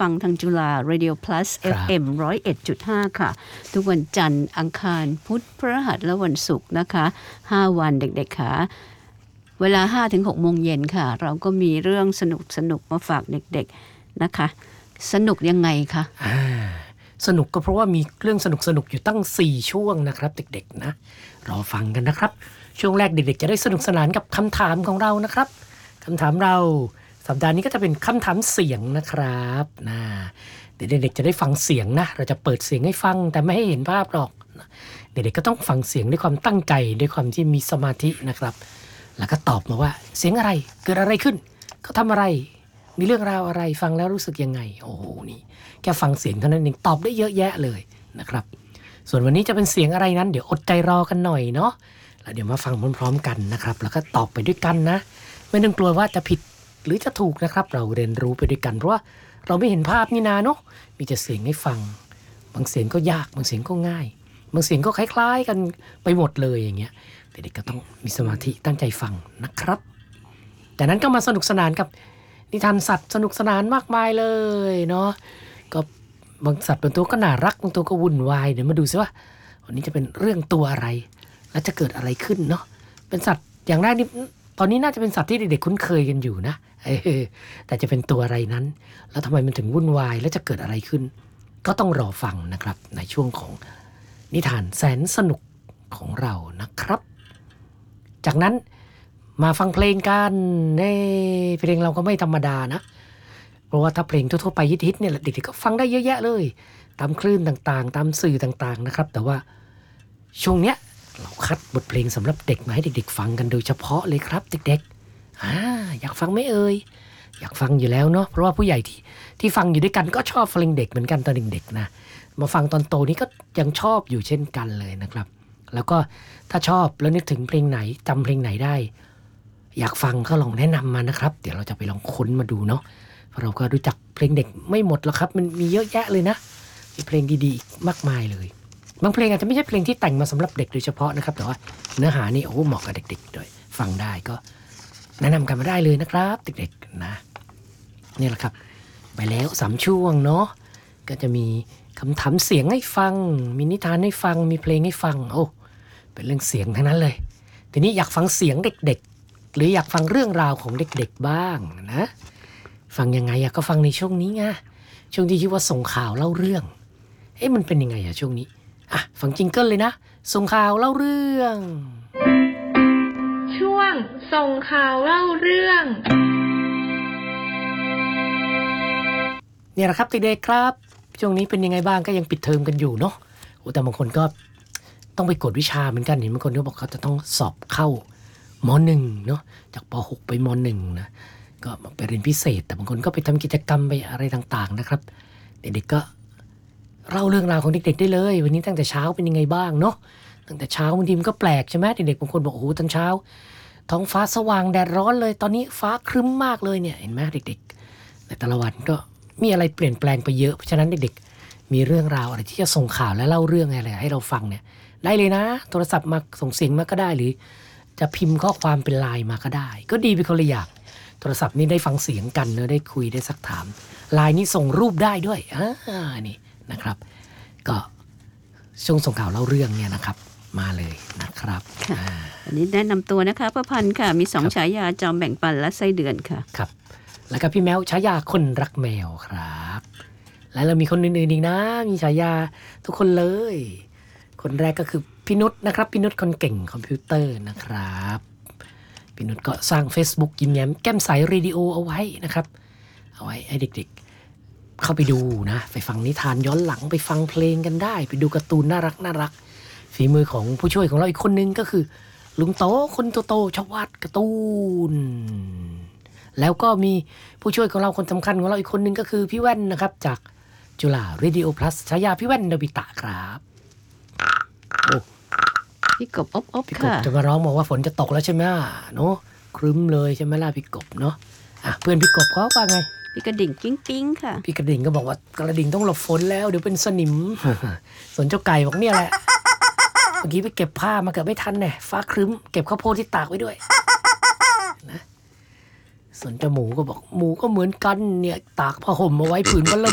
ฟังทางจุฬา Radio Plus FM 101.5 ค่ะทุกวันจันทร์อังคารพุธพฤหัสและวันศุกร์นะคะ5วันเด็กๆค่ะเวลา 5-6 โมงเย็นค่ะเราก็มีเรื่องสนุกๆมาฝากเด็กๆนะคะสนุกยังไงคะสนุกก็เพราะว่ามีเรื่องสนุกอยู่ตั้ง4ช่วงนะครับเด็กๆนะรอฟังกันนะครับช่วงแรกเด็กๆจะได้สนุกสนานกับคำถามของเรานะครับคำถามเราสัปดาห์นี้ก็จะเป็นคำถามเสียงนะครับเด็กๆจะได้ฟังเสียงนะเราจะเปิดเสียงให้ฟังแต่ไม่ให้เห็นภาพหรอกเด็กๆก็ต้องฟังเสียงด้วยความตั้งใจด้วยความที่มีสมาธินะครับแล้วก็ตอบมาว่าเสียงอะไรเกิดอะไรขึ้นเขาทำอะไรมีเรื่องราวอะไรฟังแล้วรู้สึกยังไงโอ้โหนี่แค่ฟังเสียงเท่านั้นเองตอบได้เยอะแยะเลยนะครับส่วนวันนี้จะเป็นเสียงอะไรนั้นเดี๋ยวอดใจรอกันหน่อยเนาะแล้วเดี๋ยวมาฟังพร้อมๆกันนะครับแล้วก็ตอบไปด้วยกันนะไม่ต้องกลัวว่าจะผิดหรือจะถูกนะครับเราเรียนรู้ไปด้วยกันเพราะว่าเราไม่เห็นภาพนี่นาเนาะมีแต่เสียงให้ฟังบางเสียงก็ยากบางเสียงก็ง่ายบางเสียงก็คล้ายๆกันไปหมดเลยอย่างเงี้ยเด็กๆก็ต้องมีสมาธิตั้งใจฟังนะครับจากนั้นก็มาสนุกสนานกับนิทานสัตว์สนุกสนานมากมายเลยเนาะก็บางสัตว์บางตัวก็น่ารักบางตัวก็วุ่นวายเดี๋ยวมาดูซิว่าวันนี้จะเป็นเรื่องตัวอะไรและจะเกิดอะไรขึ้นเนาะเป็นสัตว์อย่างแรกนี่ตอนนี้น่าจะเป็นสัตว์ที่เด็กๆคุ้นเคยกันอยู่นะแต่จะเป็นตัวอะไรนั้นแล้วทำไมมันถึงวุ่นวายและจะเกิดอะไรขึ้นก็ต้องรอฟังนะครับในช่วงของนิทานแสนสนุกของเรานะครับจากนั้นมาฟังเพลงกันเพลงเราก็ไม่ธรรมดานะเพราะว่าถ้าเพลงทั่วๆไปฮิตๆเนี่ยเด็กๆก็ฟังได้เยอะแยะเลยตามคลื่นต่างๆตามสื่อต่างๆนะครับแต่ว่าช่วงเนี้ยเราคัดบทเพลงสำหรับเด็กมาให้เด็กๆฟังกันโดยเฉพาะเลยครับเด็กๆอยากฟังไหมเอ่ยอยากฟังอยู่แล้วเนาะเพราะว่าผู้ใหญ่ที่ฟังอยู่ด้วยกันก็ชอบเพลงเด็กเหมือนกันตอนเด็กๆนะมาฟังตอนโตนี้ก็ยังชอบอยู่เช่นกันเลยนะครับแล้วก็ถ้าชอบแล้วนึกถึงเพลงไหนจำเพลงไหนได้อยากฟังก็ลองแนะนำมานะครับเดี๋ยวเราจะไปลองค้นมาดูเนาะเพราะเราก็รู้จักเพลงเด็กไม่หมดหรอกครับมันมีเยอะแยะเลยนะมีเพลงดีๆมากมายเลยบางเพลงอาจจะไม่ใช่เพลงที่แต่งมาสำหรับเด็กโดยเฉพาะนะครับแต่ว่าเนื้อหานี่เหมาะกับเด็กๆด้วยฟังได้ก็แนะนำกันมาได้เลยนะครับเด็กๆนะนี่แหละครับไปแล้ว3ช่วงเนาะก็จะมีคำถามเสียงให้ฟังมีนิทานให้ฟังมีเพลงให้ฟังเป็นเรื่องเสียงทั้งนั้นเลยทีนี้อยากฟังเสียงเด็กๆหรืออยากฟังเรื่องราวของเด็กๆบ้างนะฟังยังไงก็ฟังในช่วงนี้ไงช่วงที่ชื่อว่าส่งข่าวเล่าเรื่องมันเป็นยังไงช่วงนี้ฟังจิงเกิลเลยนะส่งข่าวเล่าเรื่องช่วงส่งข่าวเล่าเรื่องเนี่ยแหละครับเด็กๆครับช่วงนี้เป็นยังไงบ้างก็ยังปิดเทอมกันอยู่เนาะแต่บางคนก็ต้องไปกวดวิชาเหมือนกันเห็นบางคนก็บอกเขาจะต้องสอบเข้าม.1 เนาะจากป.6 ไปม.1 นะก็ไปเรียนพิเศษแต่บางคนก็ไปทำกิจกรรมไปอะไรต่างๆนะครับเด็กๆก็เล่าเรื่องราวของเด็กๆได้เลยวันนี้ตั้งแต่เช้าเป็นยังไงบ้างเนาะตั้งแต่เช้าบางทีมันก็แปลกใช่ไหมเด็กๆบางคนบอกตอนเช้าท้องฟ้าสว่างแดดร้อนเลยตอนนี้ฟ้าครึ้มมากเลยเนี่ยเห็นไหมเด็กๆแต่ละวันก็มีอะไรเปลี่ยนแปลงไปเยอะเพราะฉะนั้นเด็กๆมีเรื่องราวอะไรที่จะส่งข่าวและเล่าเรื่องอะไรให้เราฟังเนี่ยได้เลยนะโทรศัพท์มาส่งเสียงมาก็ได้หรือจะพิมพ์ข้อความเป็นไลน์มาก็ได้ก็ดีไปคนละอย่างโทรศัพท์นี่ได้ฟังเสียงกันเนอะได้คุยได้ซักถามไลน์นี่ส่งรูปได้ด้วยนี่นะครับก็ช่วงส่งข่าวเล่าเรื่องเนี่ยนะครับมาเลยนะครับอันนี้แนะนำตัวนะคะประพันธ์ค่ะมี2ฉายาจอมแบ่งปันและไส้เดือนค่ะครับแล้วก็พี่แมวฉายาคนรักแมวครับแล้วเรามีคนอื่นๆอีกนะมีฉายาทุกคนเลยคนแรกก็คือพี่นุชนะครับพี่นุชคนเก่งคอมพิวเตอร์นะครับพี่นุชก็สร้าง Facebook ยิ้มแย้มแก้มใสเรดิโอเอาไว้นะครับเอาไว้ให้เด็กๆเข้าไปดูนะไปฟังนิทานย้อนหลังไปฟังเพลงกันได้ไปดูการ์ตูนน่ารักฝีมือของผู้ช่วยของเราอีกคนนึงก็คือลุงโตคนโตชวาดการ์ตูนแล้วก็มีผู้ช่วยของเราคนสำคัญของเราอีกคนนึงก็คือพี่แว่นนะครับจากจุฬา Radio Plus ฉายาพี่แว่นโนบิตะครับพี่กบอบพี่กบจะมาร้องบอกว่าฝนจะตกแล้วใช่ไหมเนาะครึ้มเลยใช่ไหมล่ะพี่กบเนาะเพื่อนพี่กบเขาว่าไงพี่กระดิ่งกิ้งค่ะพี่กระดิ่งก็บอกว่ากระดิ่งต้องหลบฝนแล้วเดี๋ยวเป็นสนิม ส่วนเจ้าไก่บอกเนี่ยแหละ เมื่อกี้ไปเก็บผ้ามาเกือบไม่ทันเนี่ยฟ้าครึ้มเก็บข้าวโพดที่ตากไว้ด้วยนะส่วนเจ้าหมูก็บอกหมูก็เหมือนกันเนี่ยตากผ้าห่มเอาไว้ผืนก็เริ่ม